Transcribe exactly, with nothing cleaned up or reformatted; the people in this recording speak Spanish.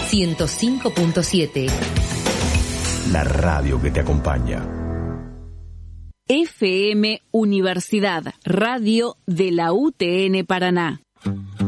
ciento cinco punto siete. La radio que te acompaña. F M Universidad, radio de la U T N Paraná.